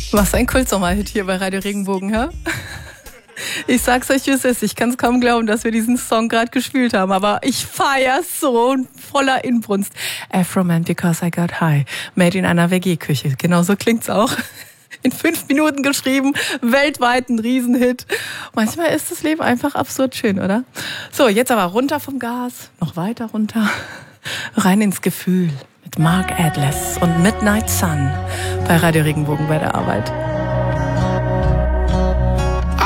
Was ein Kultsommerhit hier bei Radio Regenbogen, hä? Ich sag's euch, wie es ist. Ich kann's kaum glauben, dass wir diesen Song gerade gespielt haben, aber ich feier's so voller Inbrunst. Afroman Because I Got High. Made in einer WG-Küche. Genau so klingt's auch. In 5 Minuten geschrieben, weltweit ein Riesenhit. Manchmal ist das Leben einfach absurd schön, oder? So, jetzt aber runter vom Gas, noch weiter runter, rein ins Gefühl mit Mark Atlas und Midnight Sun bei Radio Regenbogen bei der Arbeit.